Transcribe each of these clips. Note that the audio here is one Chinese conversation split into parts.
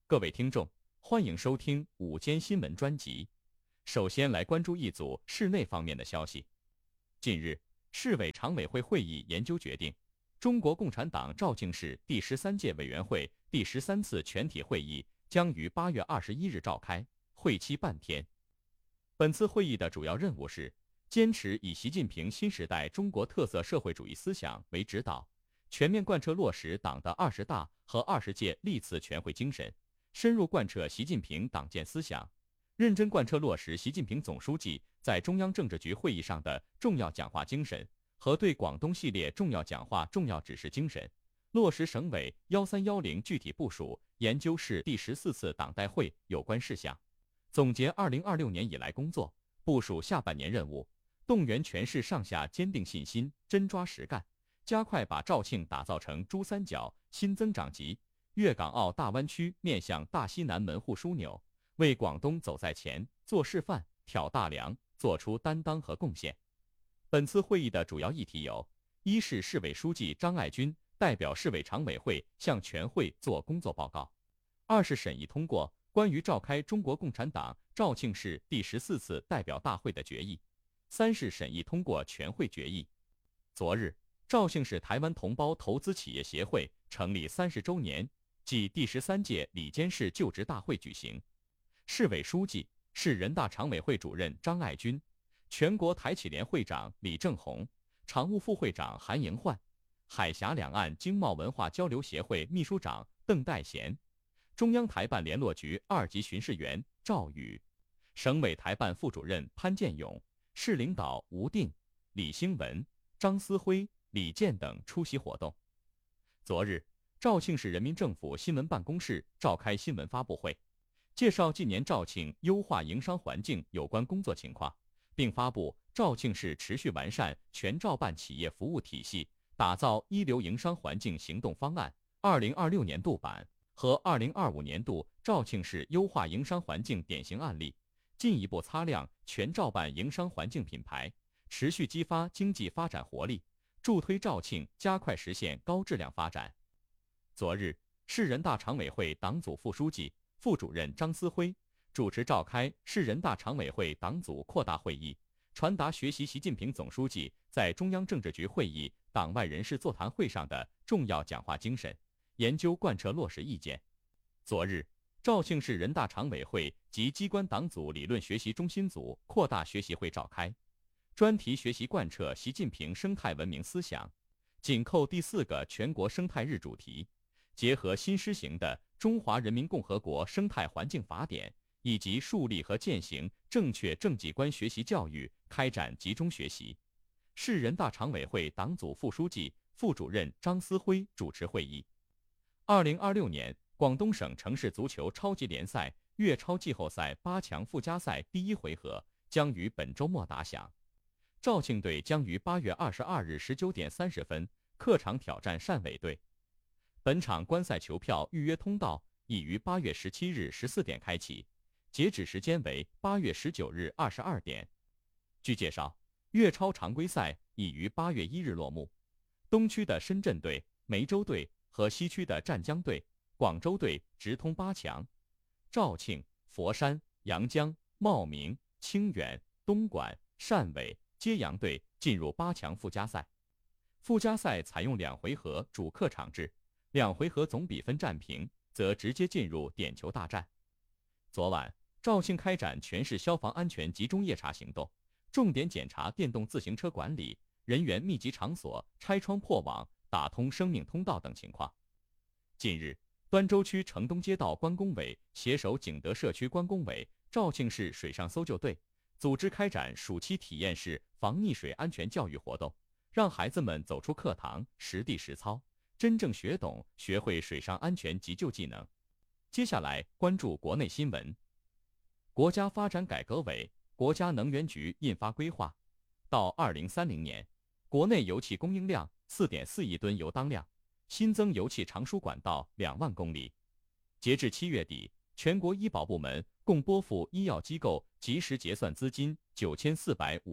各位听众，欢迎收听午间新闻专辑。首先来关注一组市内方面的消息。近日，市委常委会会议研究决定，中国共产党肇庆市第13届委员会第13次全体会议将于8月21日召开，会期半天。本次会议的主要任务是坚持以习近平新时代中国特色社会主义思想为指导，全面贯彻落实党的20大和20届历次全会精神，深入贯彻习近平党建思想，认真贯彻落实习近平总书记在中央政治局会议上的重要讲话精神和对广东系列重要讲话重要指示精神，落实省委1310具体部署研究市第14次党代会有关事项，总结2026年以来工作，部署下半年任务，动员全市上下坚定信心，真抓实干，加快把肇庆打造成珠三角新增长极、粤港澳大湾区面向大西南门户枢纽，为广东走在前、做示范、挑大梁，做出担当和贡献。本次会议的主要议题有：一是市委书记张爱军代表市委常委会向全会作工作报告；二是审议通过关于召开中国共产党肇庆市第14次代表大会的决议；三是审议通过全会决议。昨日，肇庆市台湾同胞投资企业协会成立30周年暨第13届里监事就职大会举行，市委书记、市人大常委会主任张爱军，全国台企联会长李正红，常务副会长韩迎焕，海峡两岸经贸文化交流协会秘书长邓代贤，中央台办联络局2级巡视员赵宇，省委台办副主任潘建勇，市领导吴定、李兴文、张思辉、李健等出席活动。昨日，肇庆市人民政府新闻办公室召开新闻发布会，介绍近年肇庆优化营商环境有关工作情况，并发布肇庆市持续完善全肇办企业服务体系，打造一流营商环境行动方案2026年度版和2025年度肇庆市优化营商环境典型案例，进一步擦亮全肇办营商环境品牌，持续激发经济发展活力，助推肇庆加快实现高质量发展。昨日，市人大常委会党组副书记、副主任张思辉主持召开市人大常委会党组扩大会议，传达学习习近平总书记在中央政治局会议党外人士座谈会上的重要讲话精神，研究贯彻落实意见。昨日，肇庆市人大常委会及机关党组理论学习中心组扩大学习会召开，专题学习贯彻习近平生态文明思想，紧扣第4个全国生态日主题，结合新施行的《中华人民共和国生态环境法典》以及树立和践行正确政绩观学习教育，开展集中学习。市人大常委会党组副书记、副主任张思辉主持会议。2026年广东省城市足球超级联赛粤超季后赛8强附加赛第1回合将于本周末打响，肇庆队将于8月22日19点30分客场挑战汕尾队。本场观赛球票预约通道已于8月17日14点开启，截止时间为8月19日22点。据介绍，粤超常规赛已于8月1日落幕，东区的深圳队、梅州队和西区的湛江队、广州队直通8强，肇庆、佛山、阳江、茂名、清远、东莞、汕尾、揭阳队进入8强附加赛。附加赛采用2回合主客场制，2回合总比分战平则直接进入点球大战。昨晚，肇庆开展全市消防安全集中夜查行动，重点检查电动自行车管理、人员密集场所拆窗破网、打通生命通道等情况。近日，端州区城东街道关工委携手景德社区关工委、肇庆市水上搜救队，组织开展暑期体验式防溺水安全教育活动，让孩子们走出课堂，实地实操，真正学懂、学会水上安全急救技能。接下来关注国内新闻。国家发展改革委、国家能源局印发规划，到2030年，国内油气供应量4.4亿吨油当量，新增油气长输管道2万公里。截至7月底，全国医保部门共拨付医药机构及时结算资金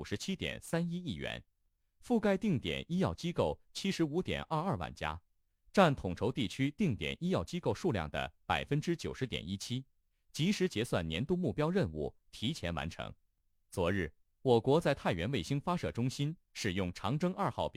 9457.31亿元，覆盖定点医药机构75.22万家， 占统筹地区定点医药机构数量的90.17%，及时结算年度目标任务，提前完成。昨日，我国在太原卫星发射中心使用长征2号